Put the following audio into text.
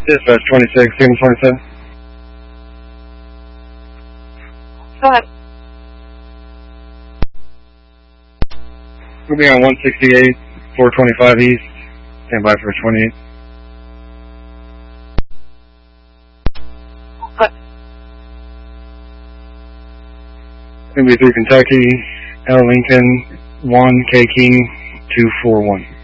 Dispatch 26, Signal 27. Go ahead. We'll be on 168, 425 East. Stand by for 28. What? Gonna be through Kentucky, L. Lincoln, 1, K. King, 241.